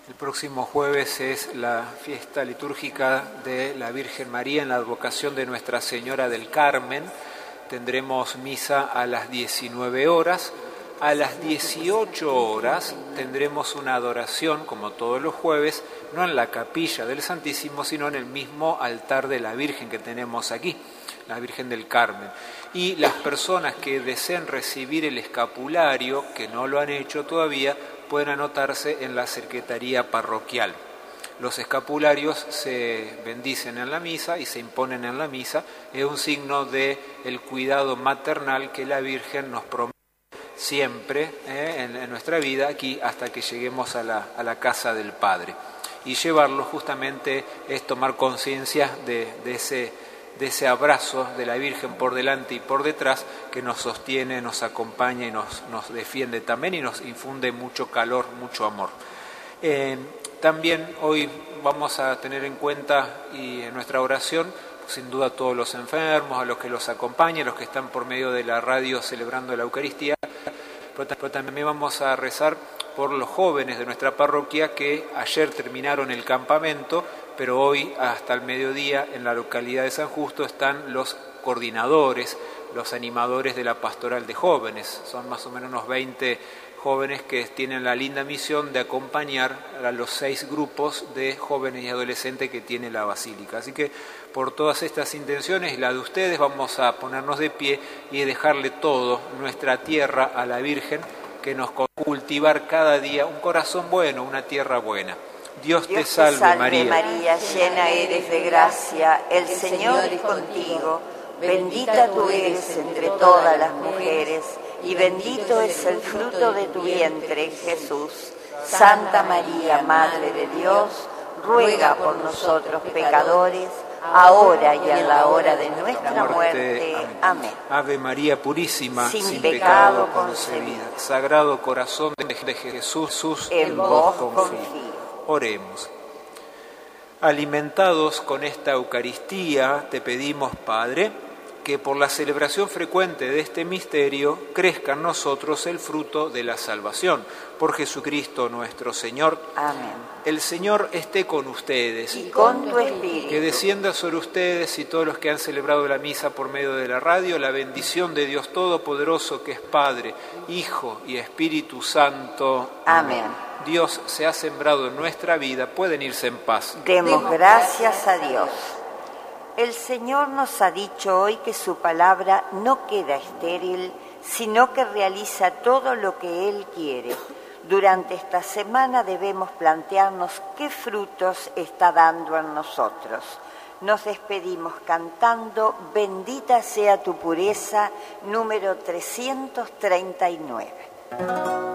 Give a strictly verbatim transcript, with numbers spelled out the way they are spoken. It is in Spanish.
El próximo jueves es la fiesta litúrgica de la Virgen María en la advocación de Nuestra Señora del Carmen. Tendremos misa a las diecinueve horas. A las dieciocho horas tendremos una adoración, como todos los jueves, no en la capilla del Santísimo, sino en el mismo altar de la Virgen que tenemos aquí, la Virgen del Carmen. Y las personas que deseen recibir el escapulario, que no lo han hecho todavía, pueden anotarse en la secretaría parroquial. Los escapularios se bendicen en la misa y se imponen en la misa. Es un signo de el cuidado maternal que la Virgen nos promete siempre eh, en, en nuestra vida, aquí hasta que lleguemos a la, a la casa del Padre. Y llevarlo justamente es tomar conciencia de, de, ese, de ese abrazo de la Virgen por delante y por detrás que nos sostiene, nos acompaña y nos, nos defiende también y nos infunde mucho calor, mucho amor. Eh, también hoy vamos a tener en cuenta y en nuestra oración sin duda a todos los enfermos, a los que los acompañan, a los que están por medio de la radio celebrando la Eucaristía, pero también vamos a rezar por los jóvenes de nuestra parroquia que ayer terminaron el campamento, pero hoy hasta el mediodía en la localidad de San Justo están los coordinadores, los animadores de la pastoral de jóvenes. Son más o menos unos veinte jóvenes que tienen la linda misión de acompañar a los seis grupos de jóvenes y adolescentes que tiene la Basílica. Así que por todas estas intenciones y la de ustedes vamos a ponernos de pie y dejarle todo, nuestra tierra, a la Virgen, que nos cultivar cada día un corazón bueno, una tierra buena. Dios, Dios te salve, salve María. María, llena eres de gracia, el Señor es contigo, bendita tú eres entre todas las mujeres, y bendito es el fruto de tu vientre, Jesús. Santa María, Madre de Dios, ruega por nosotros pecadores, ahora y en la hora de nuestra muerte. Amén. Ave María Purísima, sin, sin pecado pecado concebida. Sagrado Corazón de Jesús, en vos confío. Oremos. Alimentados con esta Eucaristía, te pedimos, Padre, que por la celebración frecuente de este misterio crezca en nosotros el fruto de la salvación. Por Jesucristo nuestro Señor. Amén. El Señor esté con ustedes. Y con tu espíritu. Que descienda sobre ustedes y todos los que han celebrado la misa por medio de la radio la bendición de Dios Todopoderoso, que es Padre, Hijo y Espíritu Santo. Amén. Dios se ha sembrado en nuestra vida. Pueden irse en paz. Demos gracias a Dios. El Señor nos ha dicho hoy que su palabra no queda estéril, sino que realiza todo lo que Él quiere. Durante esta semana debemos plantearnos qué frutos está dando en nosotros. Nos despedimos cantando Bendita sea tu pureza, número trescientos treinta y nueve.